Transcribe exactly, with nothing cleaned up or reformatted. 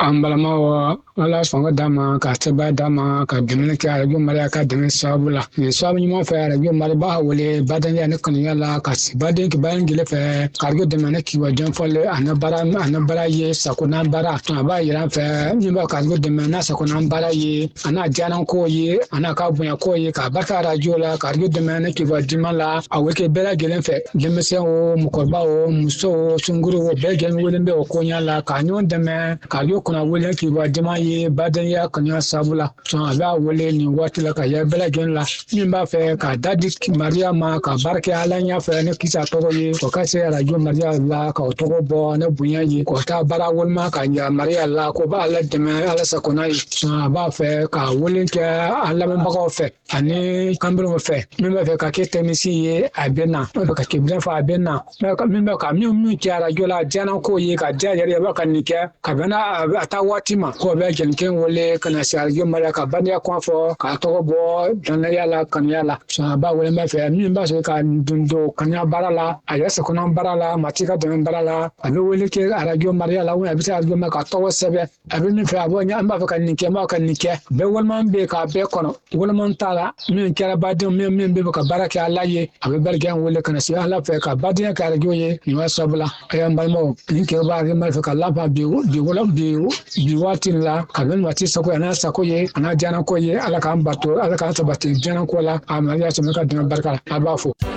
An balama ala sɔngɔ d'a ma ka sɛbɛn d'a ma ka dɛmɛ kɛ arajo Mali ka dɛmɛ sababu la nin sababu ɲuman fɛ arajo Mali b'a wele badenya ne kanuya la ka baden ki bayan gele fɛ ka arajo dɛmɛ ne kiwa jɔnfɔle ana bara ana bara ye sakona bara a b'a yira fɛ min b'a ka arajo dɛmɛ na sakona bara ye ana jana ko ye ana ka bonya ko ye ka barika arajo la ka arajo dɛmɛ ne kiwa dima la a wele kɛ bɛɛ lajɛlen fɛ denmisɛn o mɔgɔkɔrɔba o muso o sunkuru o bɛɛ lajɛlen wele bɛ o koɲa la ka ɲɔgɔn dɛmɛ ka arajo kuna wele kiwa dima ye badenya kanuya sababu la sɔn a b'a wele nin waati la ka yɛ bɛɛ lajɛlen la min b'a fɛ ka dadi Maria ma ka barika ala ɲa fɛ ne kisa tɔgɔ ye o ka se arajo Maria la ka o tɔgɔ bɔ ne bonya ye k'o taa baara walima ka ɲa Maria la ko b'a ala dɛmɛ ala sakona ye sɔn a b'a fɛ ka wele kɛ a lamɛnbagaw fɛ ani kanberenw fɛ min b'a fɛ ka kɛ tɛmisi ye a bɛ na min b'a fɛ ka kɛbilen fɔ a bɛ na min b'a ka min min kɛ arajo la diɲɛna ko ye ka diya yɛrɛ b'a ka nin kɛ ka bɛnna a taa waati ma ko bɛ jɛnkɛn wele ka na se arajo Maria ka bandiya kɔn fɔ k'a tɔgɔ bɔ dɔnnaya la kanuya la sɔn a b'a wele b'a fɛ min b'a sɔrɔ ka don don kanuya baara la a yɛrɛ sakona baara la mati ka dɛmɛ baara la a bɛ wele kɛ arajo Maria la a bɛ se arajo Maria ka tɔgɔ sɛbɛn a bɛ min fɛ a b'o ɲɛ an b'a fɛ ka nin kɛ n b'a ka nin kɛ bɛɛ walima bɛ yen k'a bɛɛ kɔnɔ walima t'a la min kɛra baden min min bɛ ka baara kɛ ala ye a bɛ barika wele ka na se ala fɛ ka badenya kɛ arajo ye nin waa sababu la a y'an balimaw nin kɛ b'a arajo Maria fɛ ka laban bi bi wala bi bi waati la ka bɛn waati sago ye n'a sago ye a n'a diyanako ye ala k'an bato ala k'an sabati diɲɛna ko la a Maria sɔnna ka dɛmɛ barika la a b'a fɔ